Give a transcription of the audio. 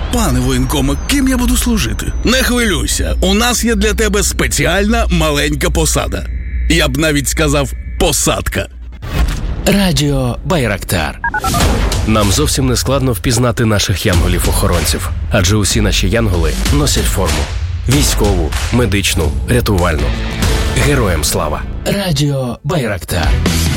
Пане воєнкоме, ким я буду служити? Не хвилюйся, у нас є для тебе спеціальна маленька посада. Я б навіть сказав посадка. Радіо Байрактар. Нам зовсім не складно впізнати наших янголів-охоронців, адже усі наші янголи носять форму. Військову, медичну, рятувальну. Героям слава. Радіо Байрактар.